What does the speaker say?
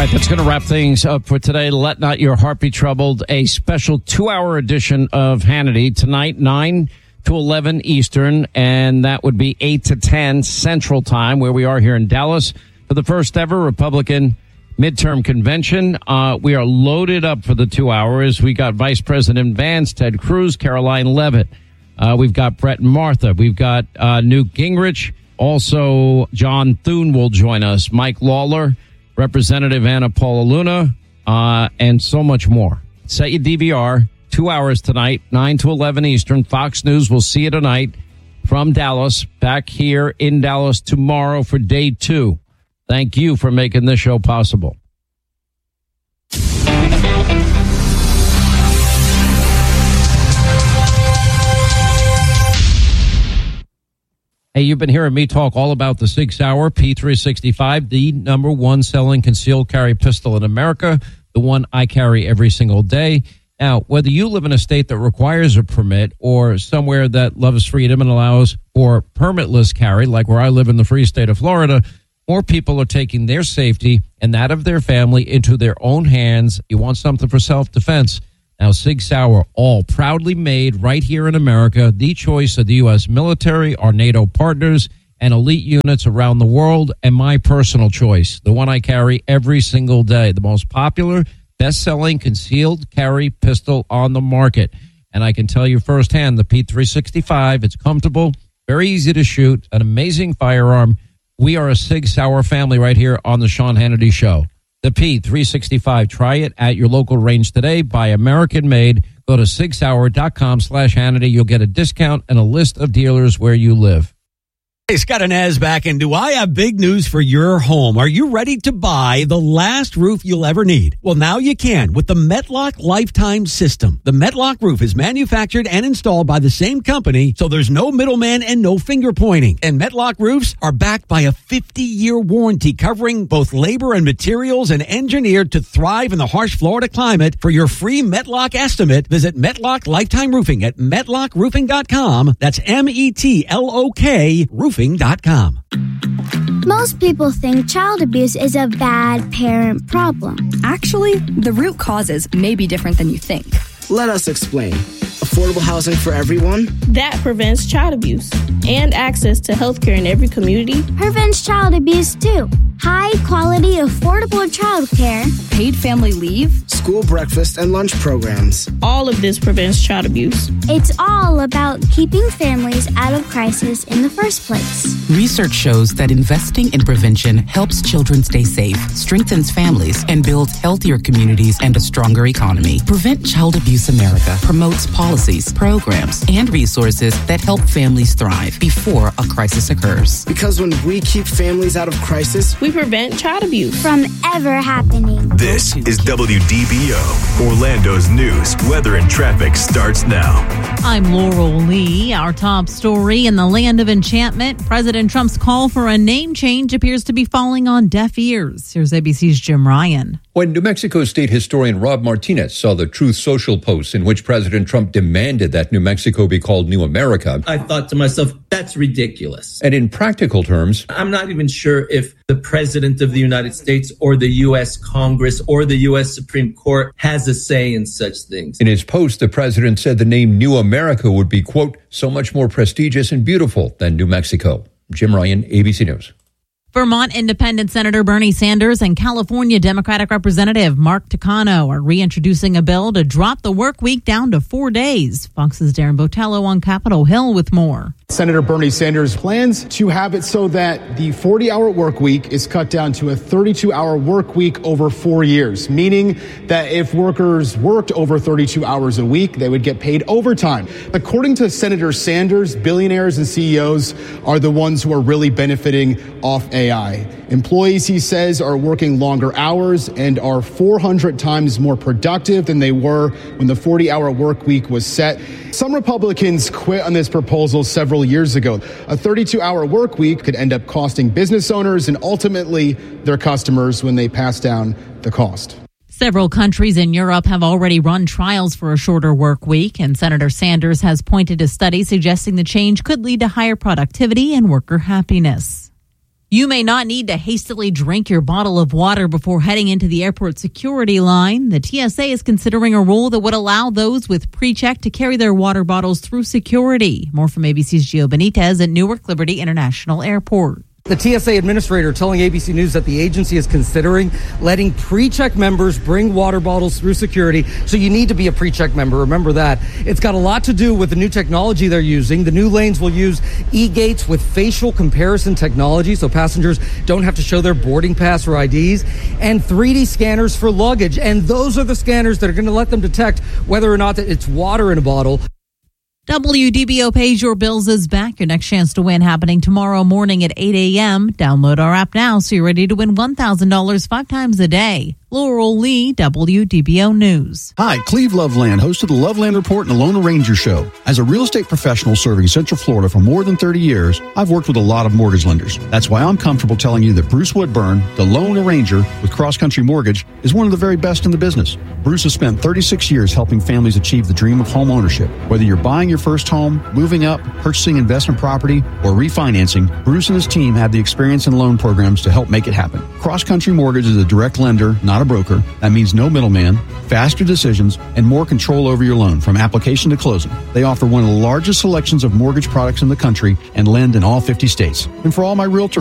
All right, that's going to wrap things up for today. Let not your heart be troubled. A special 2-hour edition of Hannity tonight, 9 to 11 Eastern, and that would be 8 to 10 Central Time, where we are here in Dallas for the first ever Republican midterm convention. We are loaded up for the 2 hours. We got Vice President Vance, Ted Cruz, Caroline Leavitt. We've got Brett and Martha. We've got Newt Gingrich. Also, John Thune will join us. Mike Lawler, Representative Anna Paula Luna, and so much more. Set your DVR. 2 hours tonight, 9 to 11 Eastern. Fox News will see you tonight from Dallas. Back here in Dallas tomorrow for day 2. Thank you for making this show possible. Hey, you've been hearing me talk all about the Sig Sauer P365, the number one selling concealed carry pistol in America, the one I carry every single day. Now, whether you live in a state that requires a permit or somewhere that loves freedom and allows for permitless carry, like where I live in the free state of Florida, more people are taking their safety and that of their family into their own hands. You want something for self-defense. Now, Sig Sauer, all proudly made right here in America, the choice of the U.S. military, our NATO partners, and elite units around the world, and my personal choice, the one I carry every single day, the most popular, best-selling concealed carry pistol on the market. And I can tell you firsthand, the P365, it's comfortable, very easy to shoot, an amazing firearm. We are a Sig Sauer family right here on the Sean Hannity Show. The P365. Try it at your local range today. Buy American made. Go to sigsauer.com/Hannity. You'll get a discount and a list of dealers where you live. Hey, Scott and Az back, and do I have big news for your home? Are you ready to buy the last roof you'll ever need? Well, now you can with the Metlock Lifetime System. The Metlock roof is manufactured and installed by the same company, so there's no middleman and no finger pointing. And Metlock roofs are backed by a 50-year warranty covering both labor and materials and engineered to thrive in the harsh Florida climate. For your free Metlock estimate, visit Metlock Lifetime Roofing at metlockroofing.com. That's METLOK roofing.com. Most people think child abuse is a bad parent problem. Actually, the root causes may be different than you think. Let us explain. Affordable housing for everyone? That prevents child abuse. And access to healthcare in every community prevents child abuse too. High quality, affordable childcare. Paid family leave. School breakfast and lunch programs. All of this prevents child abuse. It's all about keeping families out of crisis in the first place. Research shows that investing in prevention helps children stay safe, strengthens families, and builds healthier communities and a stronger economy. Prevent Child Abuse America promotes policies, programs, and resources that help families thrive before a crisis occurs. Because when we keep families out of crisis, we prevent child abuse from ever happening. This is WDBO. Orlando's news, weather, and traffic starts now. I'm Laurel Lee. Our top story in the land of enchantment. President Trump's call for a name change appears to be falling on deaf ears. Here's ABC's Jim Ryan. When New Mexico state historian Rob Martinez saw the Truth Social post in which President Trump demanded that New Mexico be called New America, I thought to myself, that's ridiculous. And in practical terms, I'm not even sure if the President of the United States or the U.S. Congress or the U.S. Supreme Court has a say in such things. In his post, the president said the name New America would be, quote, so much more prestigious and beautiful than New Mexico. Jim Ryan, ABC News. Vermont Independent Senator Bernie Sanders and California Democratic Representative Mark Takano are reintroducing a bill to drop the work week down to 4 days. Fox's Darren Botello on Capitol Hill with more. Senator Bernie Sanders plans to have it so that the 40-hour work week is cut down to a 32-hour work week over 4 years, meaning that if workers worked over 32 hours a week, they would get paid overtime. According to Senator Sanders, billionaires and CEOs are the ones who are really benefiting off AI. Employees, he says, are working longer hours and are 400 times more productive than they were when the 40-hour work week was set. Some Republicans quit on this proposal several years ago. A 32-hour work week could end up costing business owners and ultimately their customers when they pass down the cost. Several countries in Europe have already run trials for a shorter work week, and Senator Sanders has pointed to studies suggesting the change could lead to higher productivity and worker happiness. You may not need to hastily drink your bottle of water before heading into the airport security line. The TSA is considering a rule that would allow those with pre-check to carry their water bottles through security. More from ABC's Gio Benitez at Newark Liberty International Airport. The TSA administrator telling ABC News that the agency is considering letting pre-check members bring water bottles through security. So you need to be a pre-check member. Remember that. It's got a lot to do with the new technology they're using. The new lanes will use e-gates with facial comparison technology, so passengers don't have to show their boarding pass or IDs, and 3D scanners for luggage. And those are the scanners that are going to let them detect whether or not it's water in a bottle. WDBO Pays Your Bills is back. Your next chance to win happening tomorrow morning at 8 a.m. Download our app now so you're ready to win $1,000 5 times a day. Laurel Lee, WDBO News. Hi, Cleve Loveland, host of the Loveland Report and the Lone Ranger Show. As a real estate professional serving Central Florida for more than 30 years, I've worked with a lot of mortgage lenders. That's why I'm comfortable telling you that Bruce Woodburn, the Lone Ranger with Cross Country Mortgage, is one of the very best in the business. Bruce has spent 36 years helping families achieve the dream of home ownership. Whether you're buying your first home, moving up, purchasing investment property, or refinancing, Bruce and his team have the experience and loan programs to help make it happen. Cross Country Mortgage is a direct lender, not a broker. That means no middleman, faster decisions, and more control over your loan from application to closing. They offer one of the largest selections of mortgage products in the country and lend in all 50 states. And for all my realtor